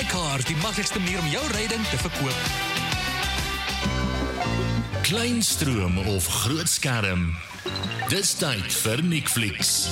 MyCar, die maklikste manier om jou ryding te verkoop. Kleinstroom of groot skerm. Dis tyd vir Netflix.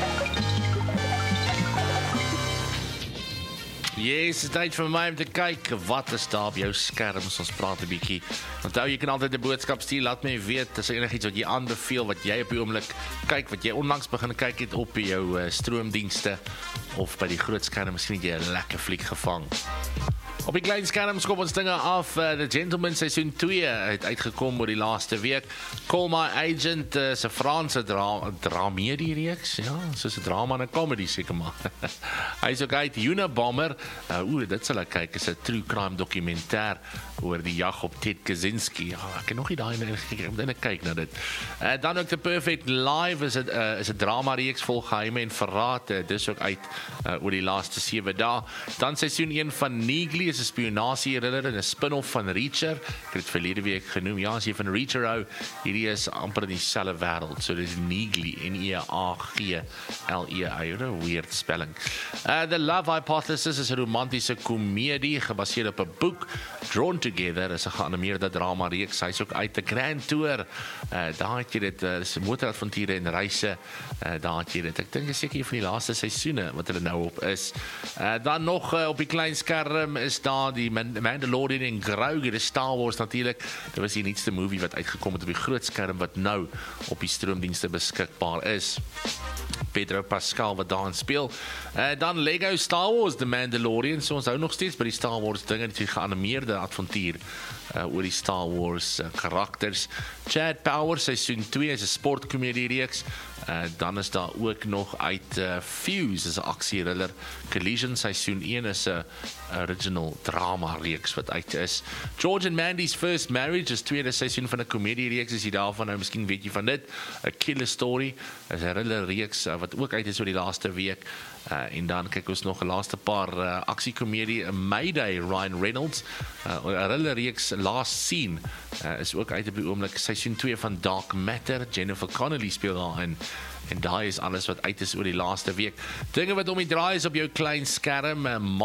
Yes, het is tyd vir my om te kyk wat is daar op jou skerms. Ons praat 'n bietjie. Onthou, jy kan altyd 'n boodskap stuur, laat my weet as enigiets wat jy aanbeveel, wat jy op die oomblik kyk, wat jy onlangs begin kyk het op jou stroomdienste of by die groot skerm, miskien het jy 'n lekker fliek gevang. Op die klein skerm skop ons dinge af. The Gentleman seisoen 2 het uitgekom oor die laaste week. Call My Agent is 'n Franse dramedie reeks. Ja, soos 'n drama en 'n comedy seker maar. Hy is ook uit Unabomber. Dit sal ek kyk, is 'n true crime dokumentêr oor die jag op Ted Kaczynski. Ja, ek het nog nie daai in kyk na dit. Dan ook The Perfect Life is 'n drama reeks vol geheime en verraad. Dis ook uit oor die laaste 7 dae. Dan seisoen 1 van Neegly is 'n spionasie-thriller en 'n spin-off van Reacher. Ek het dit verlede week genoem. Ja, as jy van Reacher hou, hierdie is amper in dieselfde wêreld. So dis Neegly, Neagly, weird spelling. The Love Hypothesis is 'n romantiese komedie gebaseer op 'n boek. Drawn Together is 'n geanimeerde drama reeks. Hy's ook uit 'n Grand Tour. Daar het jy dit, dis motoravonture en reise. Daar het jy dit. Ek dink seker een van die laaste seisoene wat hulle nou op is. Dan nog op die klein skerm is daar die Mandalorian en Grogu, die Star Wars natuurlik. Dit was die nuutste movie wat uitgekom het op die groot skerm wat nou op die stroomdienste beskikbaar is. Pedro Pascal wat daarin speel. Dan Lego Star Wars, The Mandalorian. So ons hou nog steeds by die Star Wars dinge, die geanimeerde avontuur oor die Star Wars karakters. Chad Power seisoen 2 is 'n sportkomedie reeks. Dan is daar ook nog uit Fuse, is 'n aksie-thriller. Collision seisoen 1 is 'n original drama reeks wat uit is. George and Mandy's First Marriage is tweede seisoen van 'n komedie reeks. Is jy daarvan nou, miskien weet jy van dit. A Killer Story is 'n thriller reeks wat ook uit is oor die laaste week. En dan kyk ons nog 'n laaste paar aksiekomedie, Mayday, Ryan Reynolds. 'n thriller reeks Last Scene is ook uit op die oomblik. Seisoen 2 van Dark Matter. Jennifer Connelly speel daarin. En daai is alles wat uit is oor die laaste week. Dinge wat om die draai is op jou klein skerm.